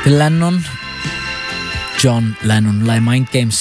Lennon, John Lennon, lagi Mind Games.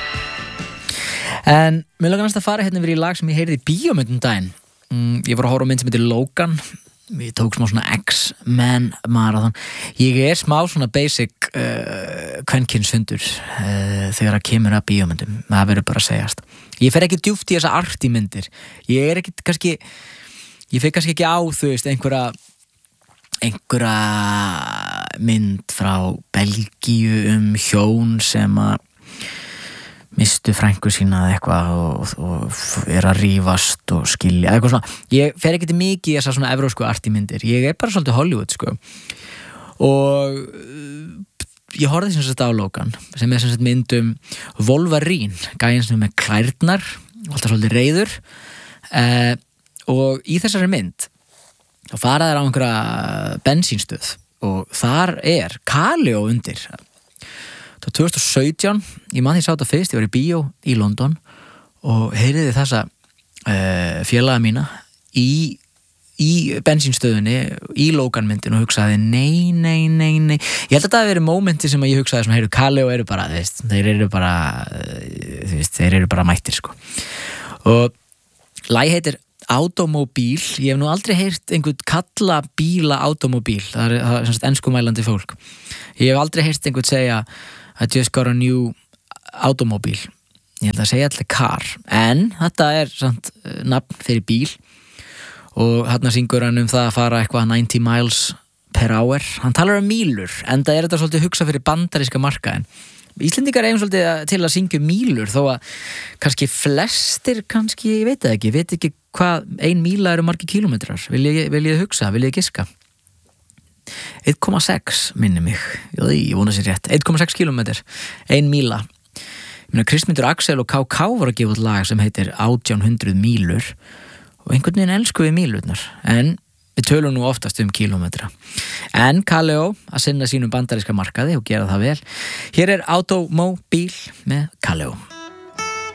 En mér langar næst að fara hérna yfir í lag sem ég heyrði í bíómynd daginn. Ég var að horfa á mynd sem heitir Logan. Ég tók smá svona X-Men marathon. Ég smá svona basic kvenkyns-hundur þegar það kemur að bíómyndum. Það verður bara að segjast. Ég fer ekki djúpt í þessa arty-myndir. Ég fer kannski ekki á, þú veist, einhverja mynd frá Belgíu hjón sem að mistu frænku sína eða eitthvað og að rífast og skilja eitthvað svona. Ég fer ekki mikið í þessar svona evrósku arty-myndir. Ég bara svolítið Hollywood, sko. Og ég horfði sem sagt á Logan, sem sem sagt mynd Wolverine, gæinn sem með klærnar, alltaf svolítið reiður. Og í þessari mynd þá fara þær á einhverja bensínstöð og þar Kaleo undir. Það var 2017, ég man því sá þetta fyrst, ég var í bíó í London og heyriði þessa félaga mína í bensínstöðunni, í Logan myndin og hugsaði nei. Ég held að það hafi verið mómenti sem ég hugsaði svona, Kaleo eru bara, þeir eru bara mættir, sko. Og lagið heitir Automóbíl. Ég hef nú aldrei heyrt einhvern kalla bíla automóbíl. Það er enskumælandi fólk. Ég hef aldrei heyrt einhvern segja I just got a new automóbíl. Ég held að segja allir car. En þetta samt nafn fyrir bíl og þarna syngur hann það að fara eitthvað 90 miles per hour. Hann talar mílur, enda þetta svolítið hugsa fyrir bandaríska markaðin. Íslendingar svolítið til að syngja mílur þó að kannski flestir ég veit ekki hvað 1 míla eru margir kílómetrar. Vil ég hugsa, vil ég giska 1,6 minni mig. Ég vona sér rétt 1,6 kílómetrar, 1 míla. Kristmundur Axel og KK voru að gefa út lag sem heitir 1800 mílur og einhvern veginn elsku við mílurnar en við tölum nú oftast kílómetra. En Kaleo að sinna sínum bandaríska markaði og gera það vel. Hér Automóbíl með Kaleo.